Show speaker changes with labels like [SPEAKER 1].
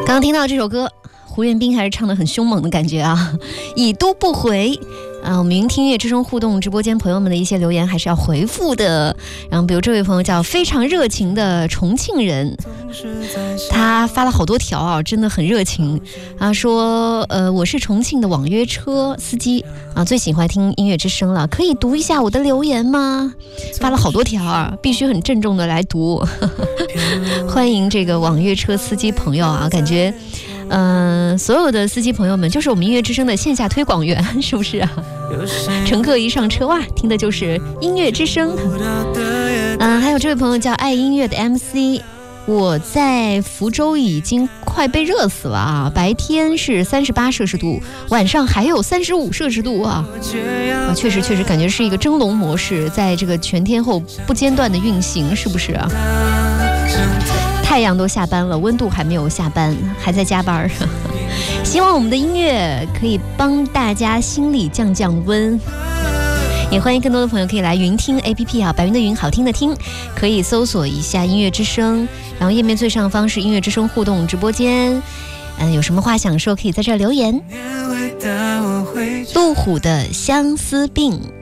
[SPEAKER 1] 刚刚听到这首歌，胡彦斌还是唱得很凶猛的感觉啊，已读不回啊。我们云听音乐之声互动直播间朋友们的一些留言还是要回复的。然后比如这位朋友叫非常热情的重庆人，他发了好多条啊，真的很热情啊，说我是重庆的网约车司机啊，最喜欢听音乐之声了，可以读一下我的留言吗？发了好多条啊，必须很郑重的来读。欢迎这个网约车司机朋友啊，感觉所有的司机朋友们就是我们音乐之声的线下推广员，是不是啊？乘客一上车哇，听的就是音乐之声。还有这位朋友叫爱音乐的 MC， 我在福州已经快被热死了啊！白天是38摄氏度，晚上还有35摄氏度啊！确实感觉是一个蒸笼模式，在这个全天候不间断的运行，是不是啊？太阳都下班了，温度还没有下班，还在加班。希望我们的音乐可以帮大家心里降降温。也欢迎更多的朋友可以来云听 APP 啊，白云的云，好听的听，可以搜索一下音乐之声，然后页面最上方是音乐之声互动直播间。有什么话想说，可以在这留言。路虎的相思病。